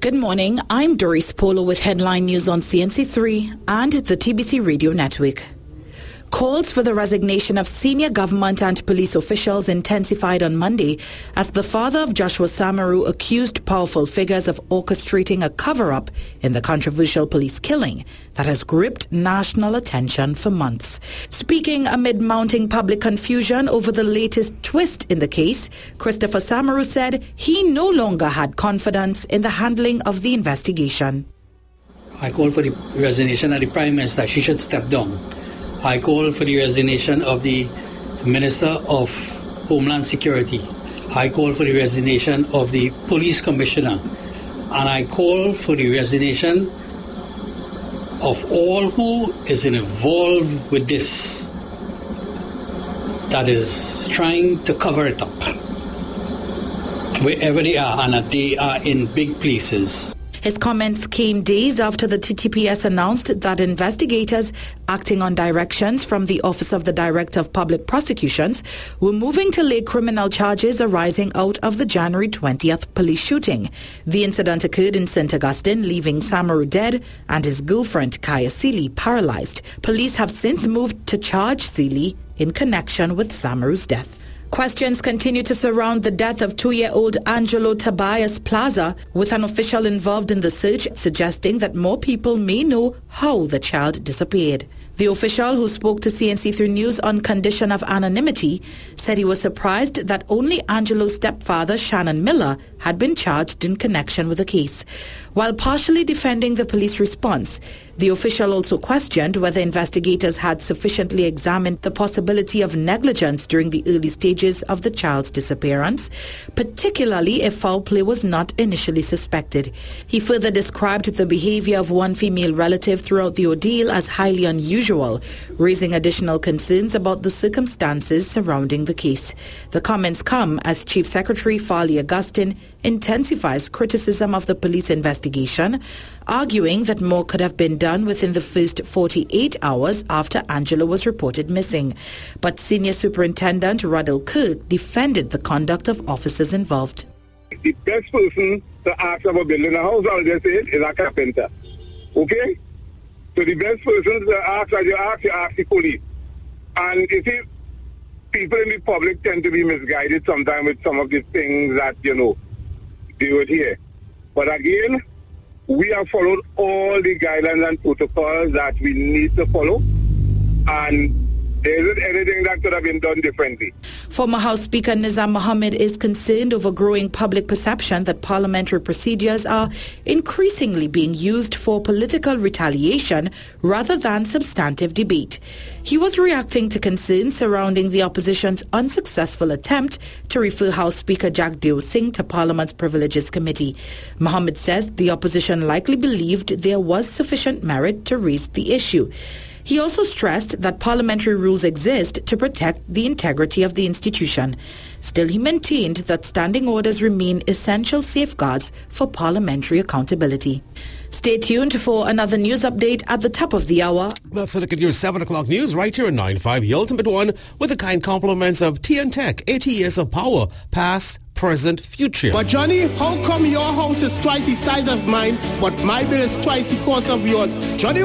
Good morning, I'm Doris Polo with headline news on CNC3 and the TBC Radio Network. Calls for the resignation of senior government and police officials intensified on Monday as the father of Joshua Samaru accused powerful figures of orchestrating a cover-up in the controversial police killing that has gripped national attention for months. Speaking amid mounting public confusion over the latest twist in the case, Christopher Samaru said he no longer had confidence in the handling of the investigation. I call for the resignation of the Prime Minister. She should step down. I call for the resignation of the Minister of Homeland Security. I call for the resignation of the Police Commissioner. And I call for the resignation of all who is involved with this, that is trying to cover it up, wherever they are, and that they are in big places. His comments came days after the TTPS announced that investigators acting on directions from the Office of the Director of Public Prosecutions were moving to lay criminal charges arising out of the January 20th police shooting. The incident occurred in St. Augustine, leaving Samaru dead and his girlfriend Kaya Seeley paralyzed. Police have since moved to charge Seeley in connection with Samaru's death. Questions continue to surround the death of 2-year-old Angelo Tobias Plaza, with an official involved in the search suggesting that more people may know how the child disappeared. The official, who spoke to CNC3 News on condition of anonymity, said he was surprised that only Angelo's stepfather, Shannon Miller, had been charged in connection with the case. While partially defending the police response, the official also questioned whether investigators had sufficiently examined the possibility of negligence during the early stages of the child's disappearance, particularly if foul play was not initially suspected. He further described the behavior of one female relative throughout the ordeal as highly unusual, raising additional concerns about the circumstances surrounding the case. The comments come as Chief Secretary Farley Augustine intensifies criticism of the police investigation, arguing that more could have been done within the first 48 hours after Angelo was reported missing. But Senior Superintendent Ruddell Kirk defended the conduct of officers involved. The best person to ask about building a house, I'll just say, is a carpenter. Okay? So the best person to ask, as you ask the police. And you see, people in the public tend to be misguided sometimes with some of the things that, they would hear. But again, we have followed all the guidelines and protocols that we need to follow, and there isn't anything that could have been done differently. Former House Speaker Nizam Mohammed is concerned over growing public perception that parliamentary procedures are increasingly being used for political retaliation rather than substantive debate. He was reacting to concerns surrounding the opposition's unsuccessful attempt to refer House Speaker Jagdeo Singh to Parliament's Privileges Committee. Mohammed says the opposition likely believed there was sufficient merit to raise the issue. He also stressed that parliamentary rules exist to protect the integrity of the institution. Still, he maintained that standing orders remain essential safeguards for parliamentary accountability. Stay tuned for another news update at the top of the hour. Let's look at your 7 o'clock news right here in 9-5, the ultimate one, with the kind compliments of TN Tech, 80 years of power, past, present, future. But Johnny, how come your house is twice the size of mine, but my bill is twice the cost of yours? Johnny,